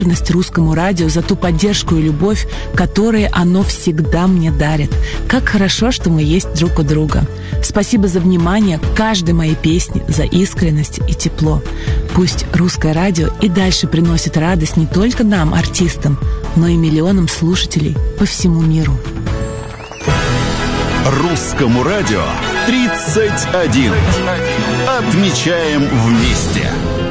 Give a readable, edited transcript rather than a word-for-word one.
русскому радио за ту поддержку и любовь, которые оно всегда мне дарит. Как хорошо, что мы есть друг у друга. Спасибо за внимание к каждой моей песне, за искренность и тепло. Пусть русское радио и дальше приносит радость не только нам, артистам, но и миллионам слушателей по всему миру. Русскому радио 31. Отмечаем вместе.